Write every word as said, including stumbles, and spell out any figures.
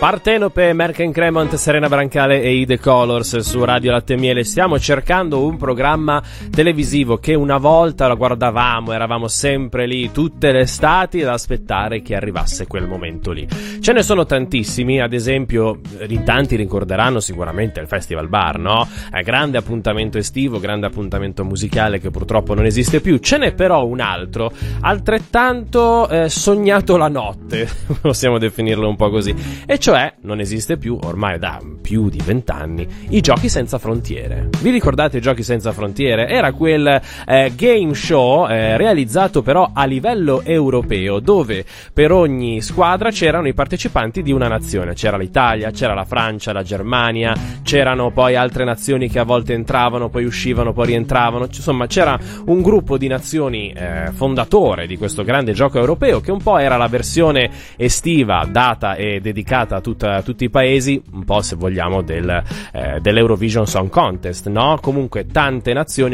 Partenope, Merken Cremont, Serena Brancale e I The Colors su Radio Latte e Miele. Stiamo cercando un programma televisivo che una volta lo guardavamo, eravamo sempre lì tutte le estati ad aspettare che arrivasse quel momento lì. Ce ne sono tantissimi, ad esempio in tanti ricorderanno sicuramente il Festival Bar, no? È grande appuntamento estivo, grande appuntamento musicale che purtroppo non esiste più. Ce n'è però un altro, altrettanto eh, sognato la notte, possiamo definirlo un po' così, e cioè non esiste più, ormai da più di vent'anni, i Giochi Senza Frontiere. Vi ricordate i Giochi Senza Frontiere? Era quel eh, game show eh, realizzato però a livello europeo, dove per ogni squadra c'erano i partecipanti di una nazione. C'era l'Italia, c'era la Francia, la Germania, c'erano poi altre nazioni che a volte entravano, poi uscivano, poi rientravano. Insomma, c'era un gruppo di nazioni eh, fondatore di questo grande gioco europeo, che un po' era la versione estiva data e dedicata a tutta, tutti i paesi, un po' se vogliamo del, eh, dell'Eurovision Song Contest, no? Comunque tante nazioni